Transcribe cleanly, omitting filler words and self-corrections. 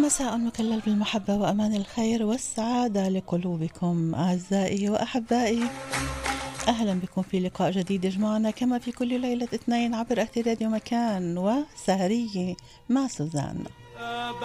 مساء مكلل بالمحبة وأمان الخير والسعادة لقلوبكم أعزائي وأحبائي. أهلا بكم في لقاء جديد يجمعنا كما في كل ليلة اثنين عبر أثير راديو مكان وسهرية مع سوزان.